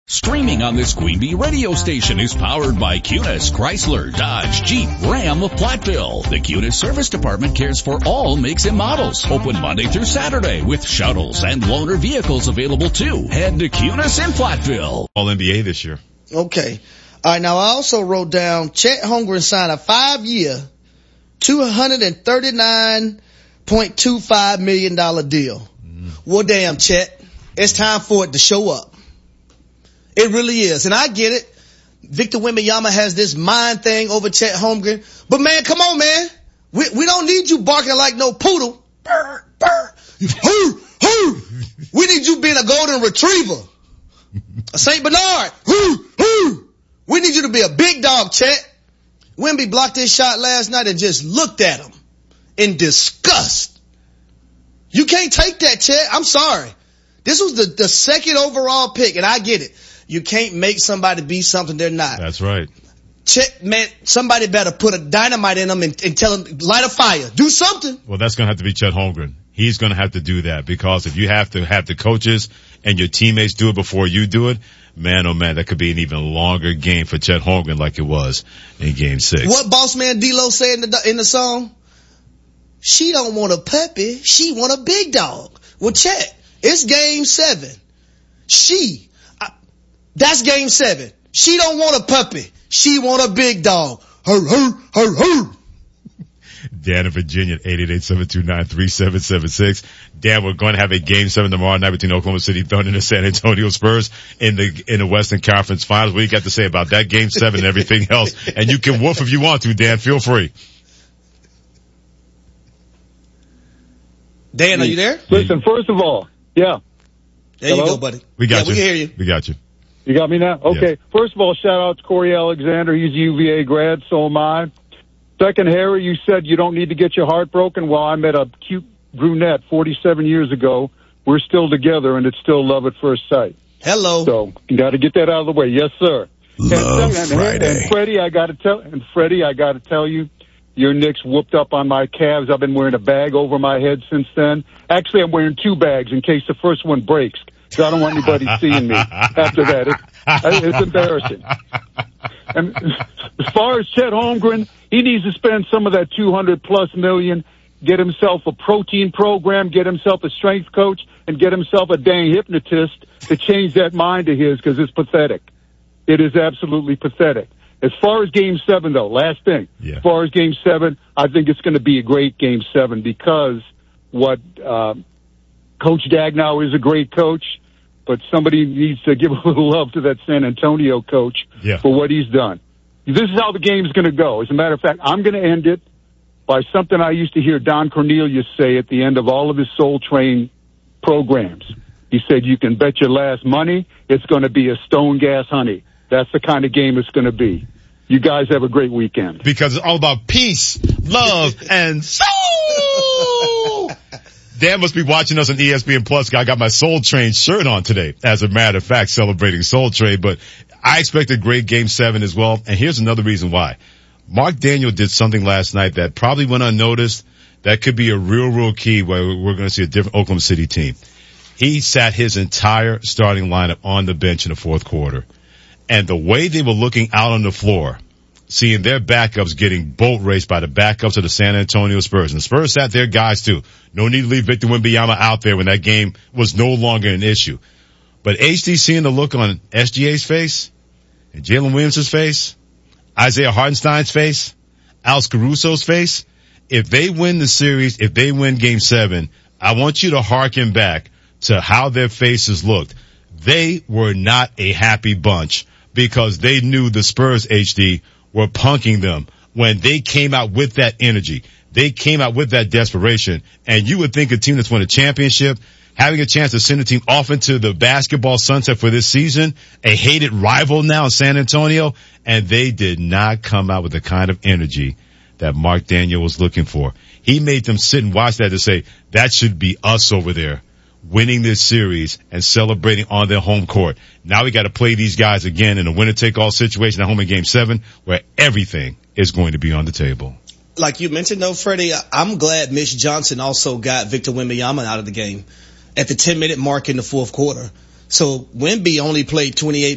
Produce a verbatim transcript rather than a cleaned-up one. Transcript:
Streaming on this Queen Bee radio station is powered by Cunis, Chrysler, Dodge, Jeep, Ram of Platteville. The Cunis Service Department cares for all makes and models. Open Monday through Saturday with shuttles and loaner vehicles available too. Head to Cunis in Platteville. All N B A this year. Okay. All right. Now I also wrote down Chet Holmgren signed a five-year, two hundred thirty-nine point two five million dollars deal. Mm. Well, damn, Chet. It's time for it to show up. It really is. And I get it. Victor Wembanyama has this mind thing over Chet Holmgren. But man, come on, man. We, we don't need you barking like no poodle. Burr, burr. Hoo, hoo. We need you being a golden retriever. A Saint Bernard. Hoo, hoo. We need you to be a big dog, Chet. Wemby blocked his shot last night and just looked at him in disgust. You can't take that, Chet. I'm sorry. This was the, the second overall pick, and I get it. You can't make somebody be something they're not. That's right. Chet, man, somebody better put a dynamite in them and, and tell them, light a fire. Do something. Well, that's going to have to be Chet Holmgren. He's going to have to do that, because if you have to have the coaches and your teammates do it before you do it, man, oh man, that could be an even longer game for Chet Holmgren like it was in game six. What boss man D-Lo said in the, in the song? She don't want a puppy. She want a big dog. Well, Chet, it's game seven. She, I, that's game seven. She don't want a puppy. She want a big dog. Her, her, her, her. Dan in Virginia, eight eight eight, seven two nine, three seven seven six. Dan, we're going to have a game seven tomorrow night between Oklahoma City Thunder and the San Antonio Spurs in the, in the Western Conference Finals. What do you got to say about that game seven and everything else? And you can woof if you want to, Dan. Feel free. Dan, are you there? Listen, first of all, yeah. There Hello? you go, buddy. We got yeah, you. we can hear you. We got you. You got me now? Okay. Yeah. First of all, shout out to Corey Alexander. He's a U V A grad, so am I. Second, Harry, you said you don't need to get your heart broken. Well, I met a cute brunette forty-seven years ago. We're still together, and it's still love at first sight. Hello. So you got to get that out of the way. Yes, sir. Love and, Friday. And Freddie, I got to tell, and Freddie, I got to tell you, your Knicks whooped up on my calves. I've been wearing a bag over my head since then. Actually, I'm wearing two bags in case the first one breaks, because I don't want anybody seeing me after that. It, it's embarrassing. And as far as Chet Holmgren, he needs to spend some of that two hundred plus million, get himself a protein program, get himself a strength coach, and get himself a dang hypnotist to change that mind of his, because it's pathetic. It is absolutely pathetic. As far as game seven, though, last thing. Yeah. As far as game seven, I think it's going to be a great game seven, because what uh, Coach Dagnau is a great coach, but somebody needs to give a little love to that San Antonio coach yeah. for what he's done. This is how the game's going to go. As a matter of fact, I'm going to end it by something I used to hear Don Cornelius say at the end of all of his Soul Train programs. He said, you can bet your last money it's going to be a Stone Gas Honey. That's the kind of game it's going to be. You guys have a great weekend. Because it's all about peace, love, and soul. Dan must be watching us on E S P N Plus. I got my Soul Train shirt on today, as a matter of fact, celebrating Soul Train. But I expect a great game seven as well. And here's another reason why. Mark Daniel did something last night that probably went unnoticed. That could be a real, real key where we're going to see a different Oklahoma City team. He sat his entire starting lineup on the bench in the fourth quarter. And the way they were looking out on the floor, seeing their backups getting boat raced by the backups of the San Antonio Spurs. And the Spurs sat their guys too. No need to leave Victor Wembanyama out there when that game was no longer an issue. But H D seeing the look on S G A's face, and Jalen Williams' face, Isaiah Hartenstein's face, Alex Caruso's face, if they win the series, if they win game seven, I want you to hearken back to how their faces looked. They were not a happy bunch, because they knew the Spurs, H D, were punking them when they came out with that energy. They came out with that desperation. And you would think a team that's won a championship, having a chance to send a team off into the basketball sunset for this season, a hated rival now in San Antonio, and they did not come out with the kind of energy that Mark Daniel was looking for. He made them sit and watch that to say, that should be us over there, winning this series and celebrating on their home court. Now we got to play these guys again in a winner-take-all situation at home in game seven, where everything is going to be on the table. Like you mentioned, though, Freddie, I'm glad Mitch Johnson also got Victor Wembanyama out of the game at the ten-minute mark in the fourth quarter. So Wemby only played twenty-eight